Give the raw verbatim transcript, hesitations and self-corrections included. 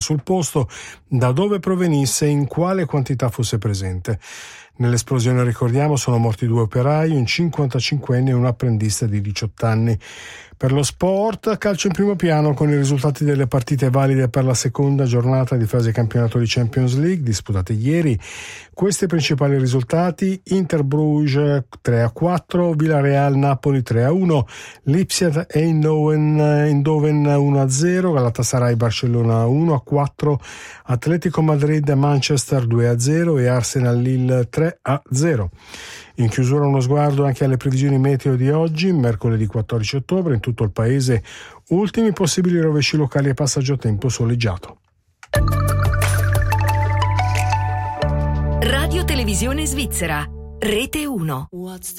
sul posto da dove provenisse e in quale quantità fosse presente. Nell'esplosione, ricordiamo, sono morti due operai, un cinquantacinquenne e un apprendista di diciotto anni. Per lo sport, calcio in primo piano con i risultati delle partite valide per la seconda giornata di fase campionato di Champions League disputate ieri. Questi i principali risultati: Inter Bruges tre a quattro, Villarreal Napoli tre a uno, Lipsia e Eindhoven uno a zero, Galatasaray Barcellona uno a quattro, Atletico Madrid Manchester due a zero e Arsenal Lille tre a zero. In chiusura uno sguardo anche alle previsioni meteo di oggi, mercoledì quattordici ottobre, in tutto il paese ultimi possibili rovesci locali e passaggio a tempo soleggiato. Radio Televisione Svizzera, Rete uno.